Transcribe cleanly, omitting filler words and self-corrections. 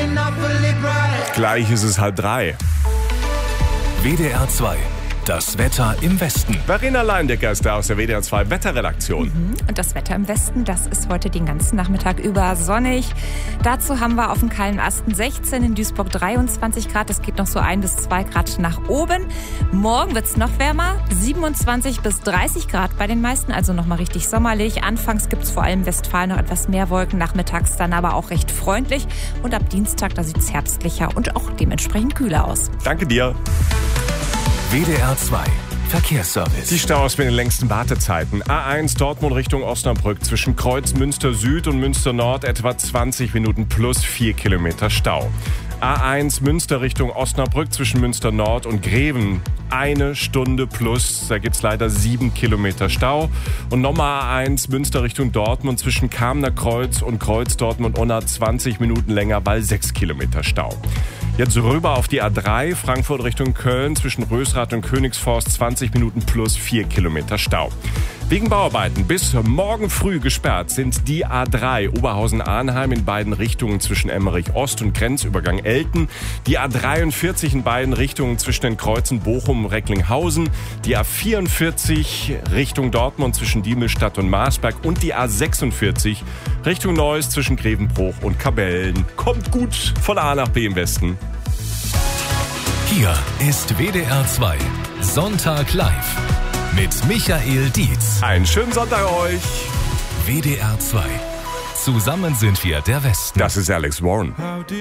Gleich ist es 2:30. WDR 2. Das Wetter im Westen. Verena Leindecker ist da aus der WDR 2 Wetterredaktion. Und das Wetter im Westen, das ist heute den ganzen Nachmittag über sonnig. Dazu haben wir auf dem kahlen Asten 16, in Duisburg 23 Grad. Es geht noch so 1 bis 2 Grad nach oben. Morgen wird es noch wärmer, 27 bis 30 Grad bei den meisten, also nochmal richtig sommerlich. Anfangs gibt es vor allem in Westfalen noch etwas mehr Wolken, nachmittags dann aber auch recht freundlich. Und ab Dienstag, da sieht es herbstlicher und auch dementsprechend kühler aus. Danke dir. WDR 2. Verkehrsservice. Die Staus mit den längsten Wartezeiten. A1 Dortmund Richtung Osnabrück zwischen Kreuz Münster Süd und Münster Nord etwa 20 Minuten plus 4 Kilometer Stau. A1 Münster Richtung Osnabrück zwischen Münster Nord und Greven 1 Stunde plus, da gibt's leider 7 Kilometer Stau. Und nochmal A1 Münster Richtung Dortmund zwischen Kamener Kreuz und Kreuz Dortmund-Unna 20 Minuten länger, weil 6 Kilometer Stau. Jetzt rüber auf die A3, Frankfurt Richtung Köln, zwischen Rösrath und Königsforst 20 Minuten plus 4 Kilometer Stau. Wegen Bauarbeiten bis morgen früh gesperrt sind die A3 Oberhausen-Arnheim in beiden Richtungen zwischen Emmerich Ost und Grenzübergang Elten, die A43 in beiden Richtungen zwischen den Kreuzen Bochum und Recklinghausen, die A44 Richtung Dortmund zwischen Diemelstadt und Marsberg und die A46 Richtung Neuss zwischen Grevenbruch und Kabellen. Kommt gut von A nach B im Westen. Hier ist WDR 2. Sonntag live. Mit Michael Dietz. Einen schönen Sonntag euch. WDR 2. Zusammen sind wir der Westen. Das ist Alex Warren.